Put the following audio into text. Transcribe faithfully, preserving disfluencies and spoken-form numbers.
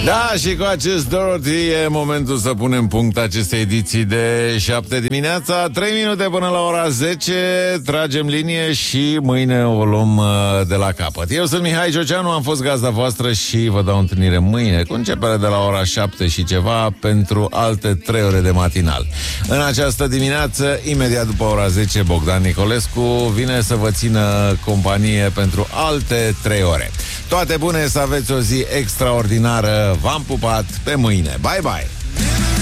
Da, și cu acest Dorothy e momentul să punem punct acestei ediții de șapte dimineața. Trei minute până la ora zece. Tragem linie și mâine o luăm de la capăt. Eu sunt Mihai Georgianu, am fost gazda voastră și vă dau întâlnire mâine, cu începere de la ora șapte și ceva, pentru alte trei ore de matinal. În această dimineață, imediat după ora zece, Bogdan Nicolescu vine să vă țină companie pentru alte trei ore. Toate bune, să aveți o zi extraordinară. V-am pupat, pe mâine. Bye, bye!